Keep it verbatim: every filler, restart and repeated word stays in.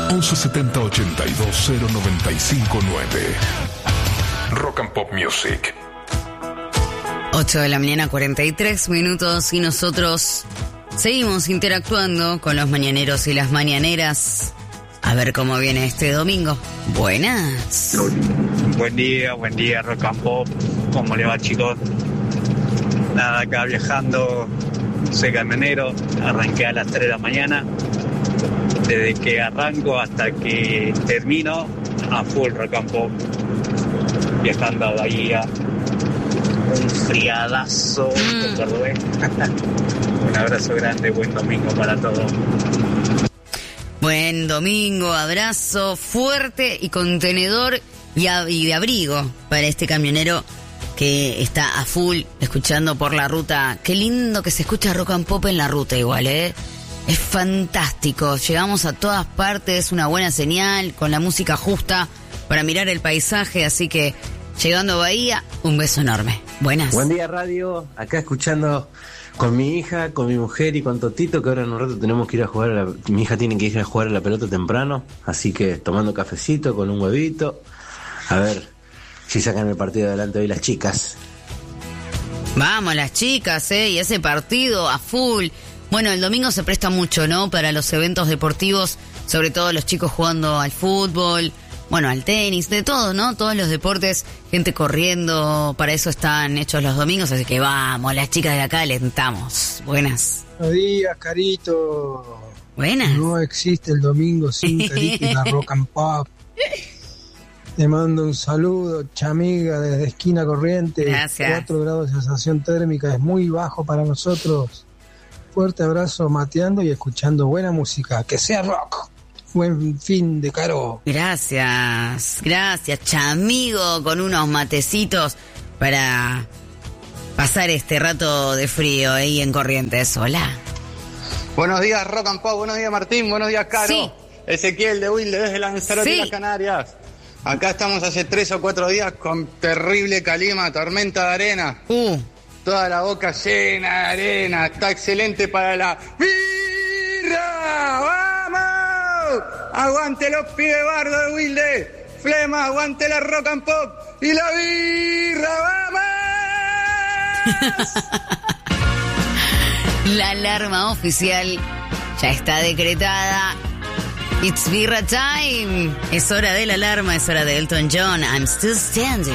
once setenta ochenta y dos cero noventa y cinco nueve. Rock and Pop Music. ocho de la mañana, cuarenta y tres minutos, y nosotros seguimos interactuando con los mañaneros y las mañaneras. A ver cómo viene este domingo. Buenas. Buen día, buen día, Rock and Pop. ¿Cómo le va, chicos? Nada, acá viajando, soy camionero, arranqué a las tres de la mañana. Desde que arranco hasta que termino, a full Rock and Pop. Viajando a Bahía. Un friadazo, Mm. Un abrazo grande, buen domingo para todos. Buen domingo, abrazo fuerte y contenedor y, a, y de abrigo para este camionero que está a full escuchando por la ruta. Qué lindo que se escucha Rock and Pop en la ruta igual, ¿eh? Es fantástico, llegamos a todas partes, una buena señal, con la música justa para mirar el paisaje, así que llegando a Bahía, un beso enorme. Buenas. Buen día, radio. Acá escuchando con mi hija, con mi mujer y con Totito, que ahora en un rato tenemos que ir a jugar a la... Mi hija tiene que ir a jugar a la pelota temprano, así que tomando cafecito con un huevito. A ver si sacan el partido adelante hoy las chicas. Vamos las chicas, ¿eh? Y ese partido a full. Bueno, el domingo se presta mucho, ¿no? Para los eventos deportivos, sobre todo los chicos jugando al fútbol, bueno, al tenis, de todo, ¿no? Todos los deportes, gente corriendo, para eso están hechos los domingos, así que vamos, las chicas de acá alentamos. Buenas. Buenos días, Carito. Buenas. No existe el domingo sin Carito y la Rock and Pop. Te mando un saludo, chamiga, desde Esquina Corriente. Gracias. cuatro grados de sensación térmica, es muy bajo para nosotros. Fuerte abrazo, mateando y escuchando buena música. Que sea rock. Buen fin de Caro. Gracias, gracias, chamigo, con unos matecitos para pasar este rato de frío ahí en Corrientes. Hola. Buenos días, Rock and Pop. Buenos días, Martín. Buenos días, Caro. Sí. Ezequiel de Wilde desde Lanzarote, Sí. las Canarias. Acá estamos hace tres o cuatro días con terrible calima, tormenta de arena. Uh. Toda la boca llena de arena. Está excelente para la birra. ¡Vamos! Aguante los pibes bardos de Wilde. Flema, aguante la Rock and Pop. Y la birra. ¡Vamos! La alarma oficial ya está decretada. It's birra time. Es hora de la alarma, es hora de Elton John. I'm still standing.